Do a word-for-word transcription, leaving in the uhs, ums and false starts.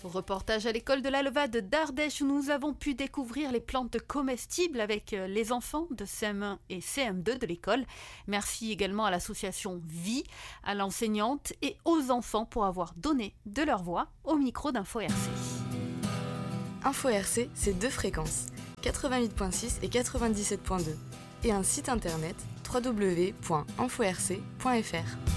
Reportage à l'école de la Levade d'Ardèche où nous avons pu découvrir les plantes comestibles avec les enfants de C M un et C M deux de l'école. Merci également à l'association Vie, à l'enseignante et aux enfants pour avoir donné de leur voix au micro d'Info R C. Info R C, c'est deux fréquences, quatre-vingt-huit virgule six et quatre-vingt-dix-sept virgule deux, et un site internet w w w point info r c point f r.